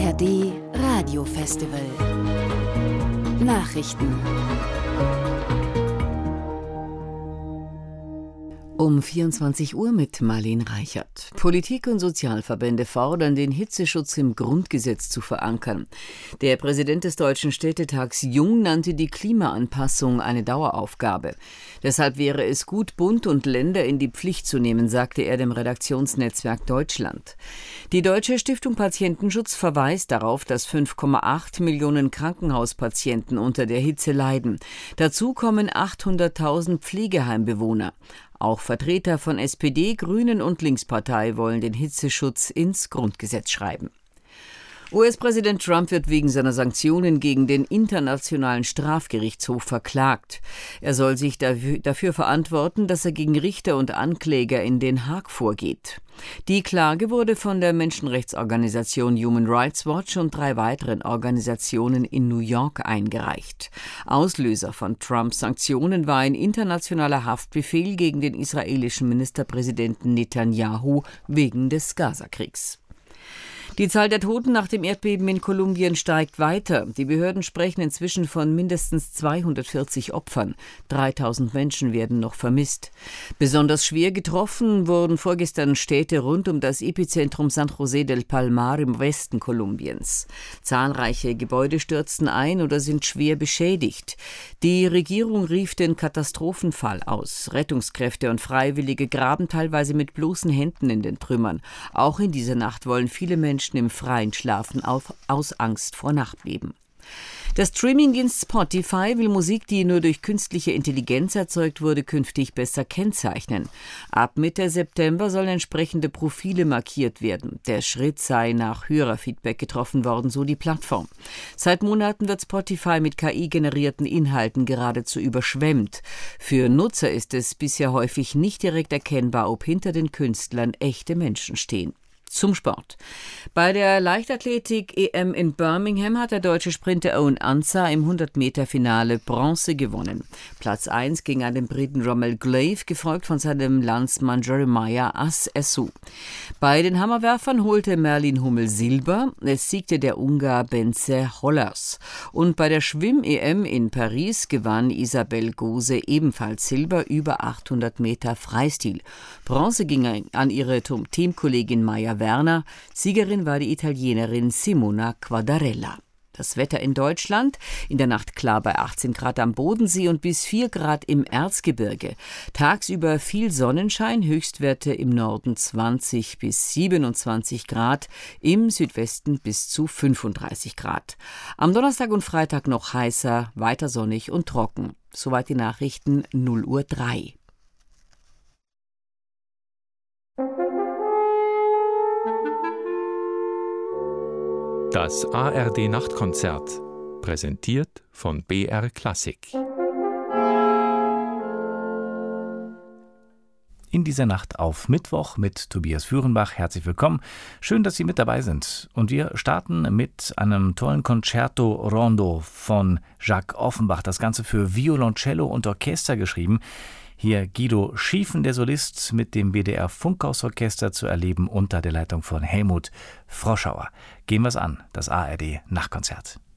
ARD Radiofestival. Nachrichten. Um 24 Uhr mit Marlene Reichert. Politik und Sozialverbände fordern, den Hitzeschutz im Grundgesetz zu verankern. Der Präsident des Deutschen Städtetags Jung nannte die Klimaanpassung eine Daueraufgabe. Deshalb wäre es gut, Bund und Länder in die Pflicht zu nehmen, sagte er dem Redaktionsnetzwerk Deutschland. Die Deutsche Stiftung Patientenschutz verweist darauf, dass 5,8 Millionen Krankenhauspatienten unter der Hitze leiden. Dazu kommen 800.000 Pflegeheimbewohner. Auch Vertreter von SPD, Grünen und Linkspartei wollen den Hitzeschutz ins Grundgesetz schreiben. US-Präsident Trump wird wegen seiner Sanktionen gegen den Internationalen Strafgerichtshof verklagt. Er soll sich dafür verantworten, dass er gegen Richter und Ankläger in Den Haag vorgeht. Die Klage wurde von der Menschenrechtsorganisation Human Rights Watch und 3 weiteren Organisationen in New York eingereicht. Auslöser von Trumps Sanktionen war ein internationaler Haftbefehl gegen den israelischen Ministerpräsidenten Netanyahu wegen des Gazakriegs. Die Zahl der Toten nach dem Erdbeben in Kolumbien steigt weiter. Die Behörden sprechen inzwischen von mindestens 240 Opfern. 3000 Menschen werden noch vermisst. Besonders schwer getroffen wurden vorgestern Städte rund um das Epizentrum San José del Palmar im Westen Kolumbiens. Zahlreiche Gebäude stürzten ein oder sind schwer beschädigt. Die Regierung rief den Katastrophenfall aus. Rettungskräfte und Freiwillige graben teilweise mit bloßen Händen in den Trümmern. Auch in dieser Nacht wollen viele Menschen im Freien schlafen aus Angst vor Nachtleben. Der Streamingdienst Spotify will Musik, die nur durch künstliche Intelligenz erzeugt wurde, künftig besser kennzeichnen. Ab Mitte September sollen entsprechende Profile markiert werden. Der Schritt sei nach Hörerfeedback getroffen worden, so die Plattform. Seit Monaten wird Spotify mit KI-generierten Inhalten geradezu überschwemmt. Für Nutzer ist es bisher häufig nicht direkt erkennbar, ob hinter den Künstlern echte Menschen stehen. Zum Sport. Bei der Leichtathletik-EM in Birmingham hat der deutsche Sprinter Owen Ansah im 100-Meter-Finale Bronze gewonnen. Platz 1 ging an den Briten Rommel Glaive, gefolgt von seinem Landsmann Jeremiah Assesu. Bei den Hammerwerfern holte Merlin Hummel Silber, es siegte der Ungar Bence Hollers. Und bei der Schwimm-EM in Paris gewann Isabel Gose ebenfalls Silber über 800 Meter Freistil. Bronze ging an ihre Teamkollegin Maya Werner. Siegerin war die Italienerin Simona Quadarella. Das Wetter in Deutschland: in der Nacht klar bei 18 Grad am Bodensee und bis 4 Grad im Erzgebirge. Tagsüber viel Sonnenschein, Höchstwerte im Norden 20 bis 27 Grad, im Südwesten bis zu 35 Grad. Am Donnerstag und Freitag noch heißer, weiter sonnig und trocken. Soweit die Nachrichten, 0:03 Uhr. Das ARD-Nachtkonzert, präsentiert von BR Klassik. In dieser Nacht auf Mittwoch mit Tobias Führenbach. Herzlich willkommen. Schön, dass Sie mit dabei sind. Und wir starten mit einem tollen Concerto Rondo von Jacques Offenbach. Das Ganze für Violoncello und Orchester geschrieben. Hier Guido Schiefen, der Solist, mit dem WDR Funkhausorchester zu erleben unter der Leitung von Helmut Froschauer. Gehen wir es an, das ARD Nachtkonzert.